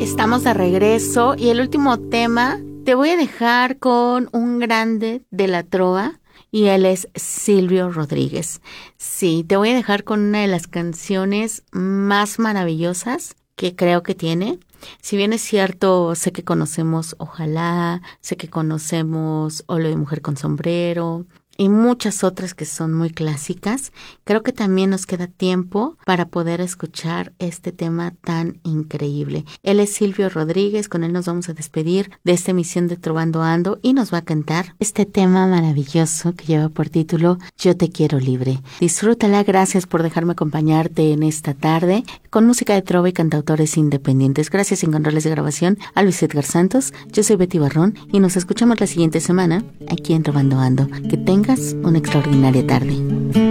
Estamos de regreso y el último tema te voy a dejar con un grande de la trova y él es Silvio Rodríguez. Sí, te voy a dejar con una de las canciones más maravillosas que creo que tiene. Si bien es cierto, sé que conocemos Ojalá, sé que conocemos Olo de Mujer con Sombrero y muchas otras que son muy clásicas, creo que también nos queda tiempo para poder escuchar este tema tan increíble. Él es Silvio Rodríguez, con él nos vamos a despedir de esta emisión de Trovando Ando y nos va a cantar este tema maravilloso que lleva por título Yo te quiero libre. Disfrútala, gracias por dejarme acompañarte en esta tarde con música de trova y cantautores independientes. Gracias en controles de grabación a Luis Edgar Santos, yo soy Betty Barrón y nos escuchamos la siguiente semana aquí en Trovando Ando. Que tengas una extraordinaria tarde.